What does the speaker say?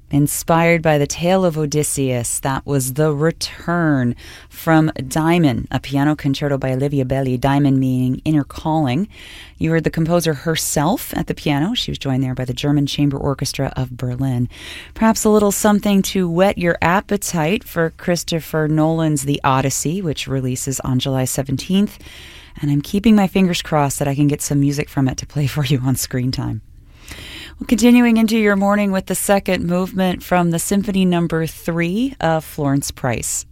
Inspired by the tale of Odysseus, that was The Return from Diamond, a piano concerto by Olivia Belli, Diamond meaning inner calling. You heard the composer herself at the piano. She was joined there by the German Chamber Orchestra of Berlin. Perhaps a little something to whet your appetite for Christopher Nolan's The Odyssey, which releases on July 17th. And I'm keeping my fingers crossed that I can get some music from it to play for you on Screen Time. Well, continuing into your morning with the second movement from the Symphony No. 3 of Florence Price.